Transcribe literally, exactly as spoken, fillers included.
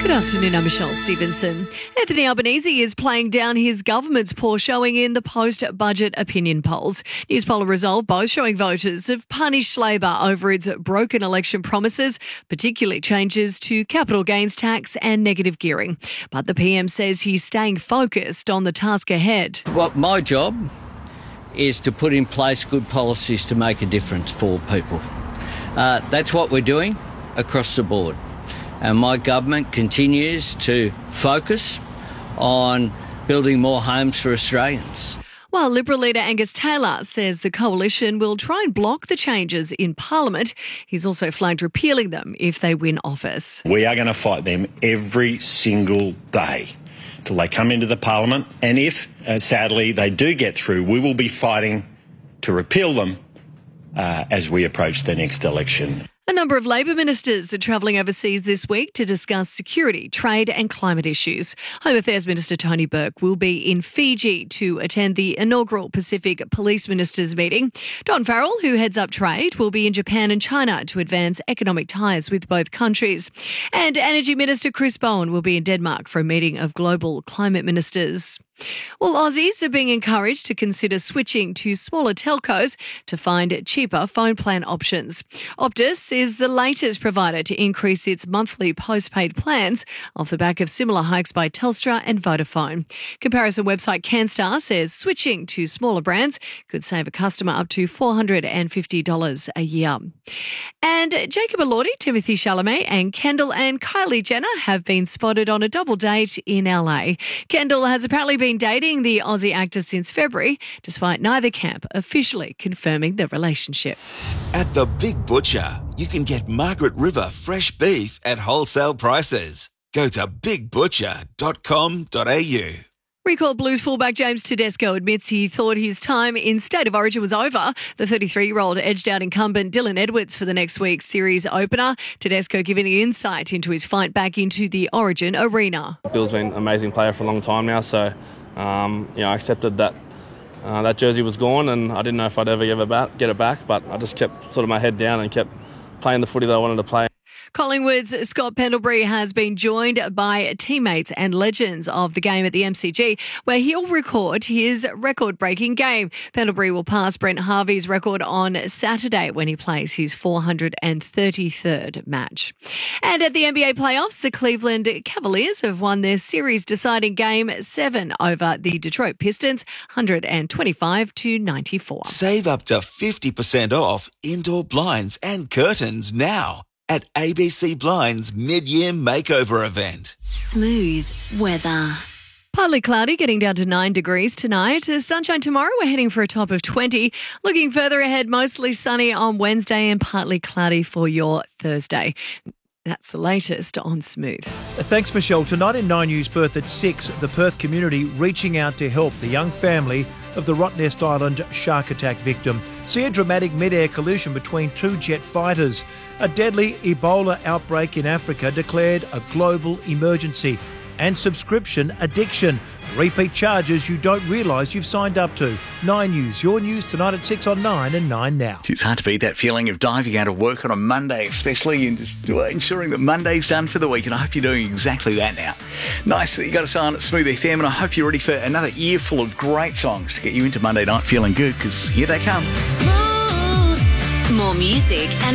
Good afternoon, I'm Michelle Stevenson. Anthony Albanese is playing down his government's poor showing in the post-budget opinion polls. Newspoll Resolve both showing voters have punished Labor over its broken election promises, particularly changes to capital gains tax and negative gearing. But the P M says he's staying focused on the task ahead. Well, my job is to put in place good policies to make a difference for people. Uh, that's what we're doing across the board. And my government continues to focus on building more homes for Australians. While Liberal leader Angus Taylor says the coalition will try and block the changes in Parliament, he's also flagged repealing them if they win office. We are going to fight them every single day till they come into the Parliament. And if, uh, sadly, they do get through, we will be fighting to repeal them uh, as we approach the next election. A number of Labor ministers are travelling overseas this week to discuss security, trade and climate issues. Home Affairs Minister Tony Burke will be in Fiji to attend the inaugural Pacific Police Ministers meeting. Don Farrell, who heads up trade, will be in Japan and China to advance economic ties with both countries. And Energy Minister Chris Bowen will be in Denmark for a meeting of global climate ministers. Well, Aussies are being encouraged to consider switching to smaller telcos to find cheaper phone plan options. Optus is the latest provider to increase its monthly postpaid plans off the back of similar hikes by Telstra and Vodafone. Comparison website CanStar says switching to smaller brands could save a customer up to four hundred fifty dollars a year. And Jacob Elordi, Timothy Chalamet and Kendall and Kylie Jenner have been spotted on a double date in L A. Kendall has apparently been been dating the Aussie actor since February, despite neither camp officially confirming the relationship. At the Big Butcher, you can get Margaret River fresh beef at wholesale prices. Go to big butcher dot com dot a u. Recalled Blues fullback James Tedesco admits he thought his time in State of Origin was over. The thirty-three-year-old edged out incumbent Dylan Edwards for the next week's series opener. Tedesco giving insight into his fight back into the Origin arena. Bill's been an amazing player for a long time now, so um, you know, I accepted that uh, that jersey was gone, and I didn't know if I'd ever get it back, get it back, but I just kept sort of my head down and kept playing the footy that I wanted to play. Collingwood's Scott Pendlebury has been joined by teammates and legends of the game at the M C G, where he'll record his record-breaking game. Pendlebury will pass Brent Harvey's record on Saturday when he plays his four hundred thirty-third match. And at the N B A playoffs, the Cleveland Cavaliers have won their series-deciding game seven over the Detroit Pistons, one twenty-five to ninety-four. Save up to fifty percent off indoor blinds and curtains now at A B C Blinds mid-year makeover event. Smooth weather. Partly cloudy, getting down to nine degrees tonight. Sunshine tomorrow, we're heading for a top of twenty. Looking further ahead, mostly sunny on Wednesday and partly cloudy for your Thursday. That's the latest on Smooth. Thanks, Michelle. Tonight in Nine News Perth at six, the Perth community reaching out to help the young family of the Rottnest Island shark attack victim. See a dramatic mid-air collision between two jet fighters. A deadly Ebola outbreak in Africa declared a global emergency. And subscription addiction. Repeat charges you don't realise you've signed up to. Nine News, your news tonight at six on Nine and Nine Now. It's hard to beat that feeling of diving out of work on a Monday, especially, and just ensuring that Monday's done for the week. And I hope you're doing exactly that now. Nice that you got us on at Smooth F M, and I hope you're ready for another year full of great songs to get you into Monday night feeling good, because here they come. Smooth. More music and